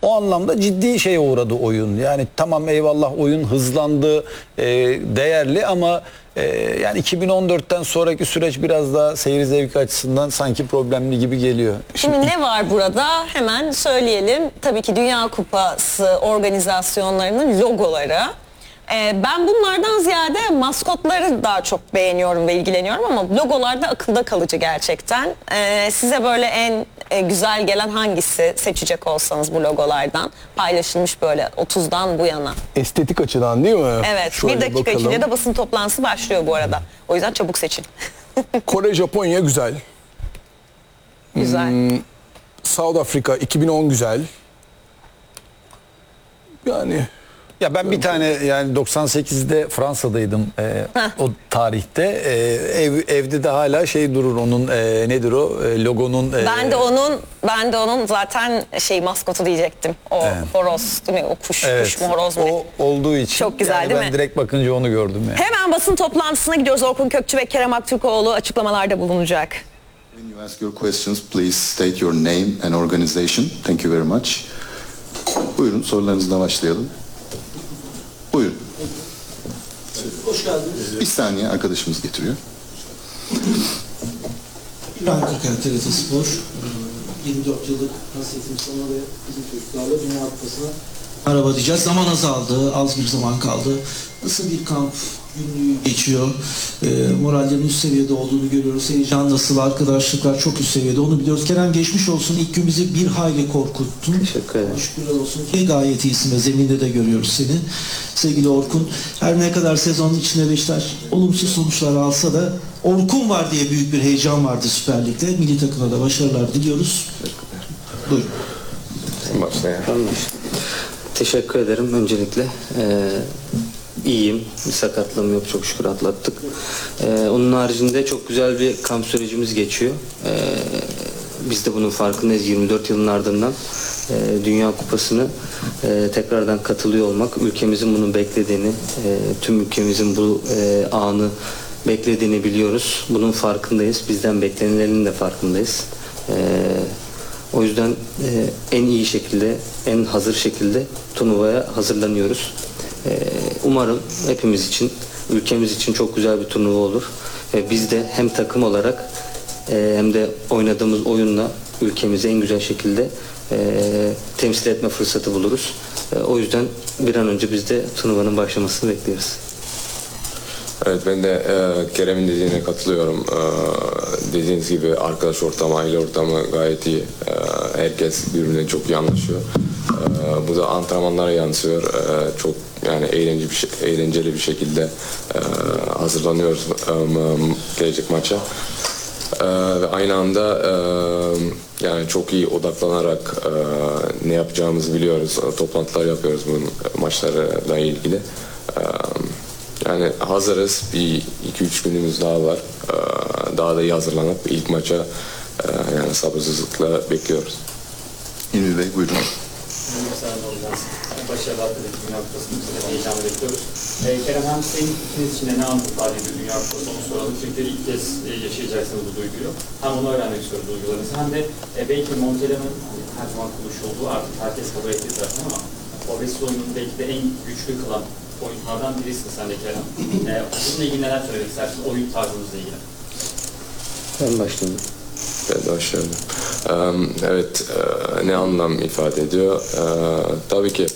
O anlamda ciddi şeye uğradı oyun. Yani tamam eyvallah oyun hızlandı, değerli ama yani 2014'ten sonraki süreç biraz daha seyir zevki açısından sanki problemli gibi geliyor. Şimdi ne var burada? Hemen söyleyelim. Tabii ki Dünya Kupası organizasyonlarının logoları. Ben bunlardan ziyade maskotları daha çok beğeniyorum ve ilgileniyorum ama logolar da akılda kalıcı gerçekten. Size böyle en güzel gelen hangisi seçecek olsanız bu logolardan? Paylaşılmış böyle 30'dan bu yana. Estetik açıdan değil mi? Evet. Şöyle bir dakika bakalım. içinde de basın toplantısı başlıyor bu arada. O yüzden çabuk seçin. Kore, Japonya güzel. Güzel. South Africa 2010 güzel. Yani Ya ben bir tane yani 98'de Fransa'daydım o tarihte. Evde de hala şey durur onun nedir o logonun. Ben de onun zaten maskotu diyecektim. O horoz değil mi? O kuş, Evet, kuş mu horoz mu? o olduğu için. Çok güzel değil ben mi? direkt bakınca onu gördüm yani. Hemen basın toplantısına gidiyoruz. Orkun Kökçü ve Kerem Aktürkoğlu açıklamalarda bulunacak. When you ask your questions, please state your name and organization. Thank you very much. Buyurun sorularınızla başlayalım. Buyurun. Hoş geldiniz. Bir saniye arkadaşımız getiriyor. Ben Kırkaya TRT Spor. 24 yıllık hasretim sana ve bizim çocuklarla Dünya Kupası'na araba diyeceğiz. Zaman azaldı. Az bir zaman kaldı. Nasıl bir kamp günlüğü geçiyor? Morallerin üst seviyede olduğunu görüyoruz. Heyecan nasıl? Arkadaşlıklar çok üst seviyede. Onu biliyoruz. Kerem geçmiş olsun. İlk gün bizi bir hayli korkuttun. Teşekkür ederim. Şükürler olsun ki gayet iyisin ve zeminde de görüyoruz seni. Sevgili Orkun, her ne kadar sezonun içinde Beşiktaş olumsuz sonuçlar alsa da Orkun var diye büyük bir heyecan vardı Süper Lig'de. Milli takıma da başarılar diliyoruz. Buyurun. Teşekkür ederim öncelikle. İyiyim. Bir sakatlığım yok. Çok şükür atlattık. Onun haricinde çok güzel bir kamp sürecimiz geçiyor. Biz de bunun farkındayız. 24 yılın ardından Dünya Kupası'nı tekrardan katılıyor olmak, ülkemizin bunu beklediğini, tüm ülkemizin bu anı beklediğini biliyoruz. Bunun farkındayız. Bizden beklenilenin de farkındayız. O yüzden en iyi şekilde, en hazır şekilde turnuvaya hazırlanıyoruz. Umarım hepimiz için, ülkemiz için çok güzel bir turnuva olur. Biz de hem takım olarak hem de oynadığımız oyunla ülkemizi en güzel şekilde temsil etme fırsatı buluruz. O yüzden bir an önce biz de turnuvanın başlamasını bekliyoruz. Evet, ben de Kerem'in dediğine katılıyorum. Dediğiniz gibi arkadaş ortamı, aile ortamı gayet iyi. Herkes birbirine çok iyi anlaşıyor. Bu da antrenmanlara yansıyor. Çok yani eğlenceli bir şekilde hazırlanıyoruz gelecek maça. Ve aynı anda yani çok iyi odaklanarak ne yapacağımızı biliyoruz. Toplantılar yapıyoruz bu maçlarla ilgili. Yani hazırız. Bir 2-3 günümüz daha var. Daha da iyi hazırlanıp ilk maça yani sabırsızlıkla bekliyoruz. İlmi Bey buyurun. Başarılar dilerim Dünya Kupası'nı biz de heyecanla bekliyoruz. Kerem, hem senin ikiniz için de ne anlam ifade ediyor Dünya Kupası onu soralım. Çünkü ilk kez yaşayacaksınız bu duyguyu. Hem onu öğrenmek istiyoruz duygularınızı hem de belki Montella'nın her zaman kuruluş olduğu artık herkes kabul ettiği zaten ama o vesile oyunun belki de en güçlü kılan oyunculardan birisin sen de Kerem. Bununla ilgili neler söylemek istersin oyun tarzımızla ilgili? Ben başlayayım. Ben de başlayalım. Evet, ne anlam ifade ediyor? Tabii ki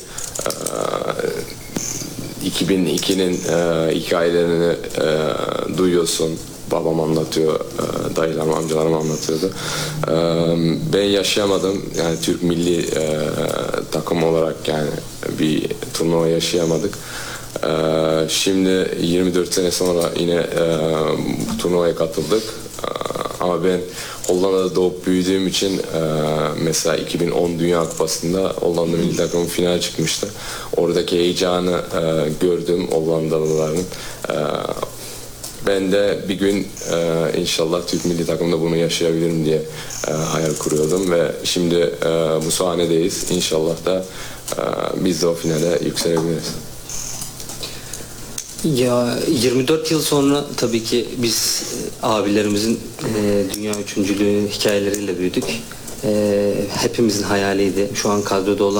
2002'nin hikayelerini duyuyorsun. Babam anlatıyor, dayılarım, amcalarım anlatıyordu. Ben yaşayamadım. Yani Türk milli takım olarak yani bir turnuva yaşayamadık. Şimdi 24 sene sonra yine bu turnuvaya katıldık. Ama ben Hollanda'da doğup büyüdüğüm için mesela 2010 Dünya Kupası'nda Hollanda milli takımı final çıkmıştı. Oradaki heyecanı gördüm Hollandalıların. Ben de bir gün inşallah Türk milli takımda bunu yaşayabilirim diye hayal kuruyordum ve şimdi bu sahnedeyiz. İnşallah da biz de o finale yükselebiliriz. Ya 24 yıl sonra tabii ki biz abilerimizin dünya üçüncülüğü hikayeleriyle büyüdük. Hepimizin hayaliydi. Şu an kadroda olan